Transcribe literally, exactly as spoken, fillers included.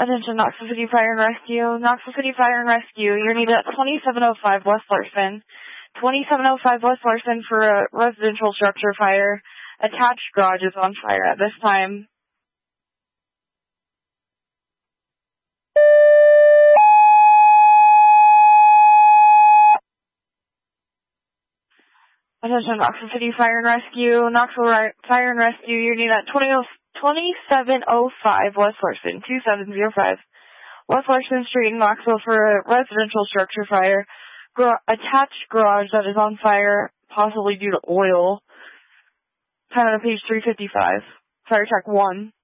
Attention, Knoxville City Fire and Rescue. Knoxville City Fire and Rescue, you're needed at twenty-seven oh five West Larson. twenty-seven oh five West Larson for a residential structure fire. Attached garage is on fire at this time. Attention, Knoxville City Fire and Rescue. Knoxville Fire and Rescue, you're needed at twenty-seven oh five West Larson, two seven oh five. West Larson Street in Knoxville for a residential structure fire. Gra- attached garage that is on fire, possibly due to oil. Time on page three fifty-five. Fire track one.